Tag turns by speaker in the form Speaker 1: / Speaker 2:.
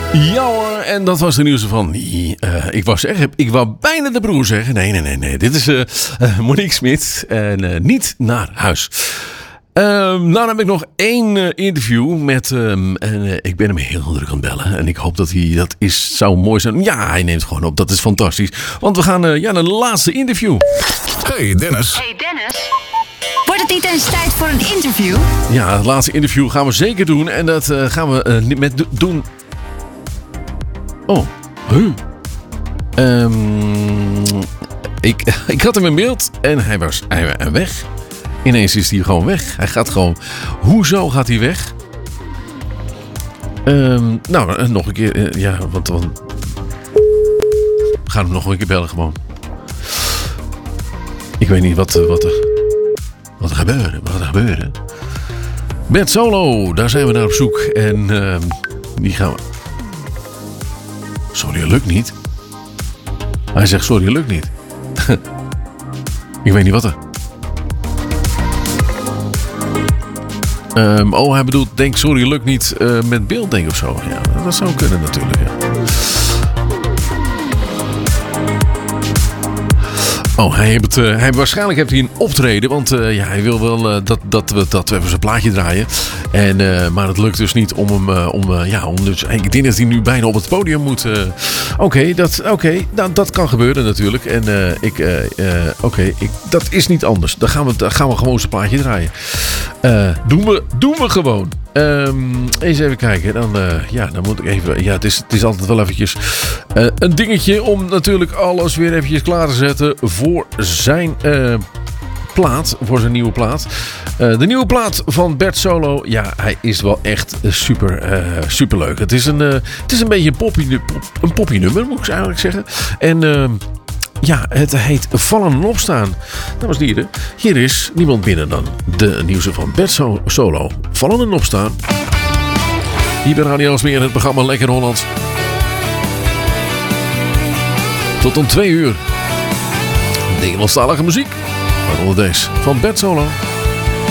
Speaker 1: Ja hoor, en dat was de nieuws van... ik wou bijna de broer zeggen. Nee. Dit is Monique Smit en niet naar huis. Nou, dan heb ik nog één interview met... en ik ben hem heel druk aan het bellen. En ik hoop dat zou mooi zijn. Ja, hij neemt gewoon op. Dat is fantastisch. Want we gaan naar de laatste interview.
Speaker 2: Hey Dennis.
Speaker 3: Wordt het niet eens tijd voor een interview?
Speaker 1: Ja, het laatste interview gaan we zeker doen. En dat gaan we doen... Oh, ik had hem in beeld en hij was weg. Ineens is hij gewoon weg. Hij gaat gewoon... Hoezo gaat hij weg? Nou, nog een keer... ja, want... We gaan hem nog een keer bellen gewoon. Ik weet niet wat er gebeurde. Bert Solo, daar zijn we naar op zoek. En die gaan we... Sorry, het lukt niet. Hij zegt, sorry, het lukt niet. Ik weet niet wat er... hij bedoelt, denk, sorry, lukt niet met beeld, denk ik, of zo. Ja, dat zou kunnen natuurlijk, ja. Oh, waarschijnlijk heeft hij een optreden. Want hij wil wel dat we even zijn plaatje draaien. Maar het lukt dus niet om hem... dus, ik denk dat hij nu bijna op het podium moet. Dat kan gebeuren natuurlijk. En dat is niet anders. Dan gaan we gewoon zijn plaatje draaien. Doen we gewoon. Eens even kijken. Dan moet ik even... Ja, het is altijd wel eventjes een dingetje om natuurlijk alles weer eventjes klaar te zetten voor zijn plaat. Voor zijn nieuwe plaat. De nieuwe plaat van Bert Solo. Ja, hij is wel echt super leuk. Het is een beetje een poppy nummer, moet ik eigenlijk zeggen. En... het heet Vallen en Opstaan. Dames en heren, hier is niemand binnen dan de nieuwste van Bert Solo. Vallen en Opstaan. Hier bij Radio Alsmeer, het programma Lekker Hollands. Tot om 2 uur. Nederlandstalige muziek. Waaronder deze van Bert Solo.